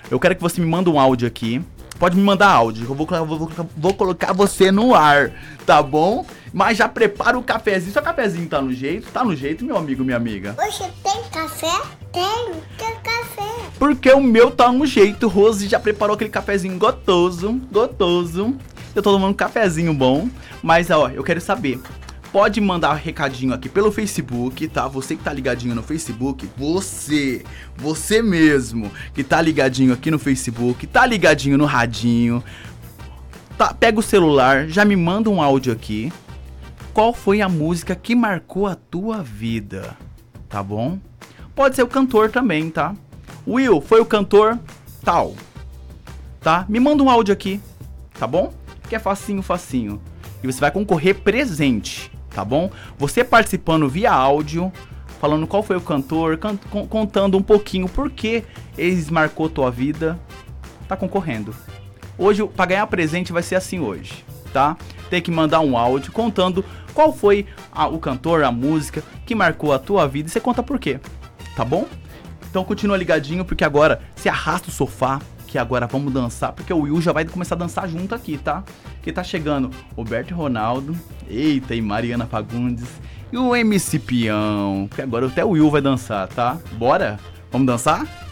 Eu quero que você me manda um áudio aqui. Pode me mandar áudio, eu vou colocar você no ar, tá bom? Mas já prepara o cafezinho. Seu cafezinho tá no jeito? Tá no jeito, meu amigo, minha amiga? Você tem café? Tenho café. Porque o meu tá no jeito. Rose já preparou aquele cafezinho gostoso. Eu tô tomando um cafezinho bom. Mas, ó, eu quero saber. Pode mandar um recadinho aqui pelo Facebook, tá? Você que tá ligadinho no Facebook, você mesmo que tá ligadinho aqui no Facebook, tá ligadinho no radinho, tá, pega o celular, já me manda um áudio aqui. Qual foi a música que marcou a tua vida, tá bom? Pode ser o cantor também, tá? Will, foi o cantor tal, tá? Me manda um áudio aqui, tá bom? Que é facinho. E você vai concorrer presente. Tá bom? Você participando via áudio, falando qual foi o cantor, contando um pouquinho por que eles marcou tua vida, tá concorrendo. Hoje, pra ganhar presente vai ser assim hoje, tá? Tem que mandar um áudio contando qual foi o cantor, a música que marcou a tua vida e você conta por quê, tá bom? Então continua ligadinho porque agora se arrasta o sofá, que agora vamos dançar, porque o Will já vai começar a dançar junto aqui, tá? Que tá chegando Roberto Ronaldo, eita, e Mariana Fagundes, e o MC Peão, que agora até o Will vai dançar, tá? Bora? Vamos dançar?